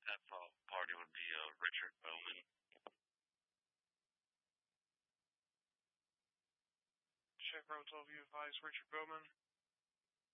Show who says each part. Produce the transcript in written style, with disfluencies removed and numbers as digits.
Speaker 1: That party would be Richard Bowman.
Speaker 2: Chevron 12, you advise Richard Bowman.